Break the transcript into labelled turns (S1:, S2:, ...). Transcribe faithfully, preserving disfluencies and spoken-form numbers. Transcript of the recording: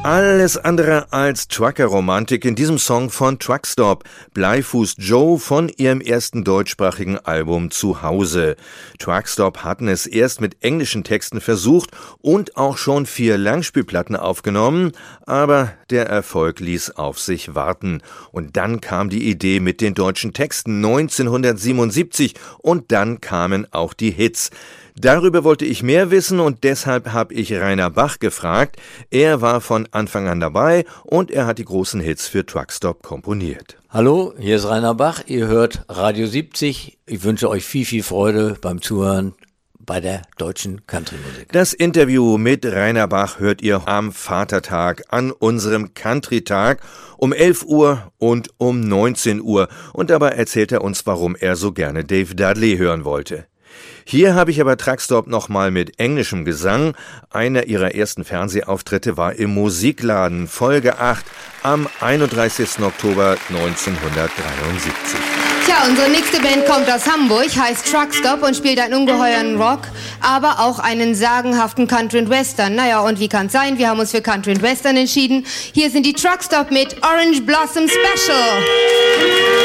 S1: Alles andere als Trucker-Romantik in diesem Song von Truckstop, Bleifuß Joe von ihrem ersten deutschsprachigen Album Zuhause. Truckstop hatten es erst mit englischen Texten versucht und auch schon vier Langspielplatten aufgenommen, aber der Erfolg ließ auf sich warten. Und dann kam die Idee mit den deutschen Texten neunzehnhundertsiebenundsiebzig und dann kamen auch die Hits. Darüber wollte ich mehr wissen und deshalb habe ich Rainer Bach gefragt. Er war von Anfang an dabei und er hat die großen Hits für Truckstop komponiert.
S2: Hallo, hier ist Rainer Bach, ihr hört Radio siebzig. Ich wünsche euch viel, viel Freude beim Zuhören bei der deutschen Country-Musik.
S1: Das Interview mit Rainer Bach hört ihr am Vatertag, an unserem Country-Tag um elf Uhr und um neunzehn Uhr. Und dabei erzählt er uns, warum er so gerne Dave Dudley hören wollte. Hier habe ich aber Truckstop nochmal mit englischem Gesang. Einer ihrer ersten Fernsehauftritte war im Musikladen, Folge acht, am einunddreißigsten Oktober neunzehnhundertdreiundsiebzig.
S3: Tja, unsere nächste Band kommt aus Hamburg, heißt Truckstop und spielt einen ungeheuren Rock, aber auch einen sagenhaften Country and Western. Naja, und wie kann's sein? Wir haben uns für Country and Western entschieden. Hier sind die Truckstop mit Orange Blossom Special.